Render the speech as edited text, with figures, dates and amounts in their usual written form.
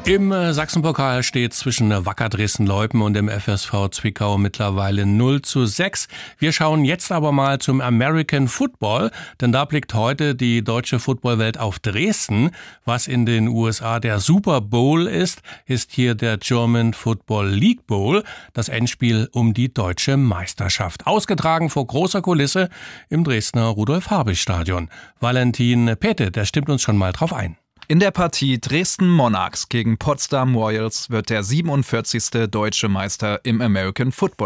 Im Sachsenpokal steht zwischen Wacker Dresden-Leupen und dem FSV Zwickau mittlerweile 0:6. Wir schauen jetzt aber mal zum American Football, denn da blickt heute die deutsche Footballwelt auf Dresden. Was in den USA der Super Bowl ist hier der German Football League Bowl, das Endspiel um die deutsche Meisterschaft. Ausgetragen vor großer Kulisse im Dresdner Rudolf-Habich-Stadion. Valentin Pete, der stimmt uns schon mal drauf ein. In der Partie Dresden Monarchs gegen Potsdam Royals wird der 47. deutsche Meister im American Football